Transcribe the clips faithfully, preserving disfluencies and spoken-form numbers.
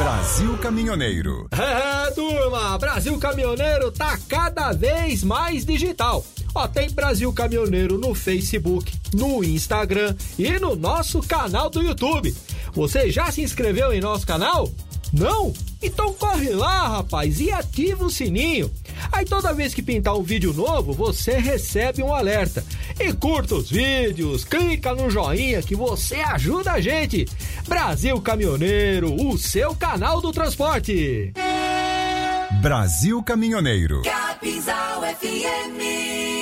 Brasil Caminhoneiro. É, turma, Brasil Caminhoneiro tá cada vez mais digital. Ó, tem Brasil Caminhoneiro no Facebook, no Instagram e no nosso canal do YouTube. Você já se inscreveu em nosso canal? Não? Então corre lá, rapaz, e ativa o sininho. Aí toda vez que pintar um vídeo novo, você recebe um alerta. E curta os vídeos, clica no joinha que você ajuda a gente. Brasil Caminhoneiro, o seu canal do transporte. Brasil Caminhoneiro. Capinzal F M.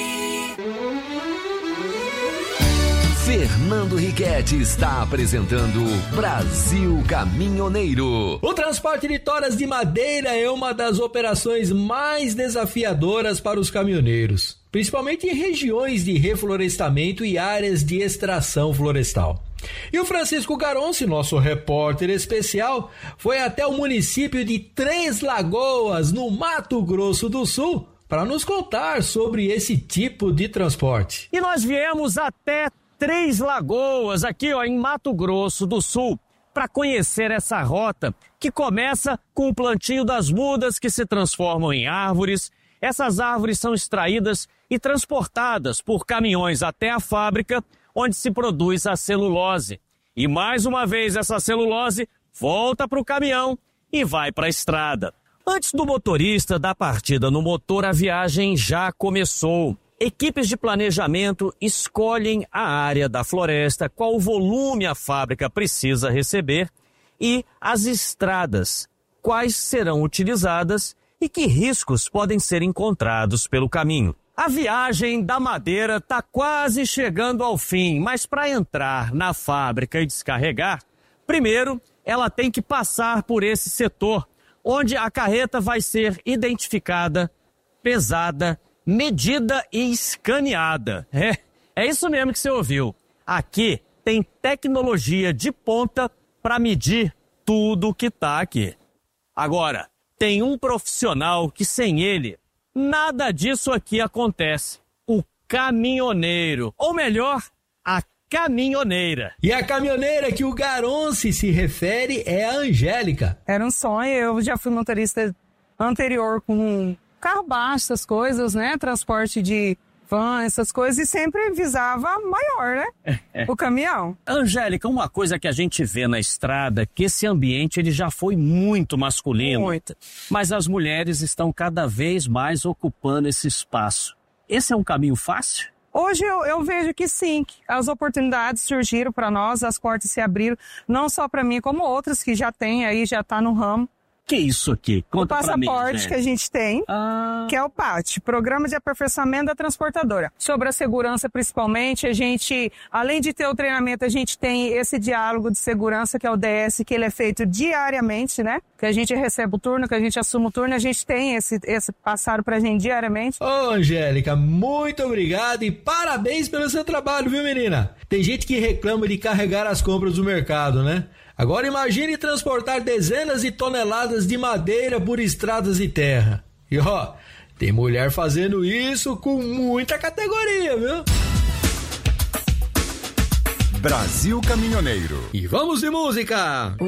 Fernando Riquetti está apresentando Brasil Caminhoneiro. O transporte de toras de madeira é uma das operações mais desafiadoras para os caminhoneiros, principalmente em regiões de reflorestamento e áreas de extração florestal. E o Francisco Garonci, nosso repórter especial, foi até o município de Três Lagoas, no Mato Grosso do Sul, para nos contar sobre esse tipo de transporte. E nós viemos até Três Lagoas, aqui ó, em Mato Grosso do Sul, para conhecer essa rota que começa com o plantio das mudas que se transformam em árvores. Essas árvores são extraídas e transportadas por caminhões até a fábrica, onde se produz a celulose. E mais uma vez essa celulose volta para o caminhão e vai para a estrada. Antes do motorista dar partida no motor, a viagem já começou. Equipes de planejamento escolhem a área da floresta, qual volume a fábrica precisa receber e as estradas, quais serão utilizadas e que riscos podem ser encontrados pelo caminho. A viagem da madeira está quase chegando ao fim, mas para entrar na fábrica e descarregar, primeiro ela tem que passar por esse setor, onde a carreta vai ser identificada, pesada, medida e escaneada. É, é isso mesmo que você ouviu. Aqui tem tecnologia de ponta para medir tudo que está aqui. Agora, tem um profissional que sem ele, nada disso aqui acontece. O caminhoneiro, ou melhor, a caminhoneira. E a caminhoneira que o Garonci se refere é a Angélica. Era um sonho, eu já fui motorista anterior com carro baixo, essas coisas, né? Transporte de van, essas coisas, e sempre visava maior, né? O caminhão. Angélica, uma coisa que a gente vê na estrada, que esse ambiente ele já foi muito masculino. Muito. Mas as mulheres estão cada vez mais ocupando esse espaço. Esse é um caminho fácil? Hoje eu, eu vejo que sim, que as oportunidades surgiram para nós, as portas se abriram, não só para mim, como outras que já tem aí, já tá no ramo. Que isso aqui? Conta o passaporte mim, que a gente tem, ah. que é o P A T, Programa de Aperfeiçoamento da Transportadora. Sobre a segurança, principalmente, a gente, além de ter o treinamento, a gente tem esse diálogo de segurança, que é o D S, que ele é feito diariamente, né? Que a gente recebe o turno, que a gente assume o turno, a gente tem esse, esse passado pra gente diariamente. Ô, Angélica, muito obrigado e parabéns pelo seu trabalho, viu, menina? Tem gente que reclama de carregar as compras do mercado, né? Agora imagine transportar dezenas de toneladas de madeira por estradas de terra. E ó, tem mulher fazendo isso com muita categoria, viu? Brasil Caminhoneiro. E vamos de música!